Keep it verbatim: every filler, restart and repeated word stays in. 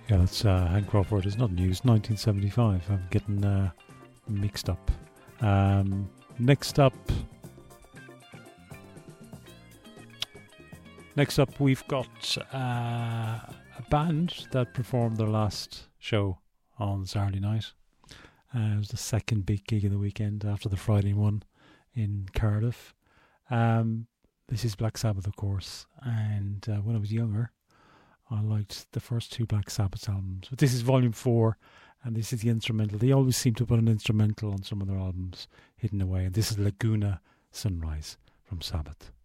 Yeah, that's uh, Hank Crawford. It's not news. nineteen seventy-five. I'm getting uh, mixed up. Um, next up, next up, we've got uh, a band that performed their last show on Saturday night. Uh, it was the second big gig of the weekend after the Friday one in Cardiff. Um, this is Black Sabbath, of course, and uh, when I was younger, I liked the first two Black Sabbath albums. But this is volume four, and this is the instrumental. They always seem to put an instrumental on some of their albums hidden away, and this is Laguna Sunrise from Sabbath.